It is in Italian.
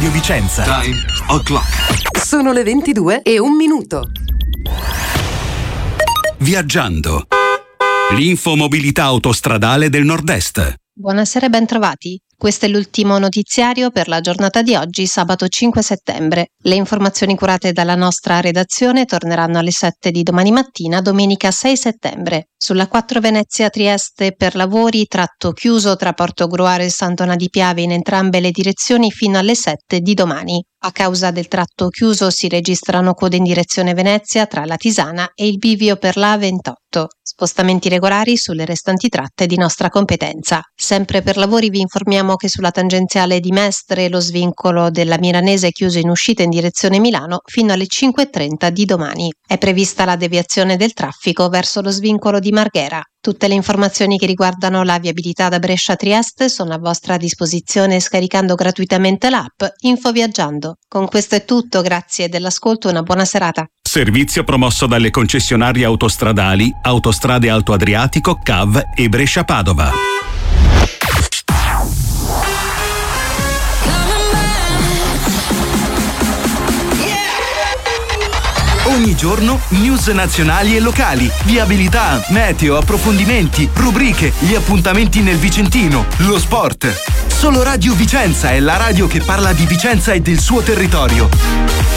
Radio Vicenza. Time o'clock. Sono le 22:01. Viaggiando. L'infomobilità autostradale del Nord-Est. Buonasera e ben trovati. Questo è l'ultimo notiziario per la giornata di oggi, sabato 5 settembre. Le informazioni curate dalla nostra redazione torneranno alle 7 di domani mattina, domenica 6 settembre. Sulla 4 Venezia-Trieste per lavori, tratto chiuso tra Portogruaro e Sant'Ona di Piave in entrambe le direzioni fino alle 7 di domani. A causa del tratto chiuso si registrano code in direzione Venezia tra la Tisana e il bivio per la A28. Spostamenti regolari sulle restanti tratte di nostra competenza. Sempre per lavori vi informiamo che sulla tangenziale di Mestre lo svincolo della Milanese è chiuso in uscita in direzione Milano fino alle 5:30 di domani. È prevista la deviazione del traffico verso lo svincolo di Marghera. Tutte le informazioni che riguardano la viabilità da Brescia a Trieste sono a vostra disposizione scaricando gratuitamente l'app Info Viaggiando. Con questo è tutto, grazie dell'ascolto e una buona serata. Servizio promosso dalle concessionarie autostradali Autostrade Alto Adriatico, CAV e Brescia Padova. Ogni giorno news nazionali e locali, viabilità, meteo, approfondimenti, rubriche, gli appuntamenti nel Vicentino, lo sport. Solo Radio Vicenza è la radio che parla di Vicenza e del suo territorio.